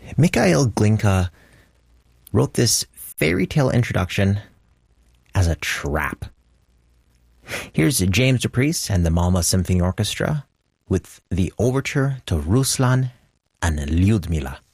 Mikhail Glinka wrote this fairy tale introduction as a trap. Here's James Dupriest and the Malmö Symphony Orchestra with the overture to Ruslan and Lyudmila.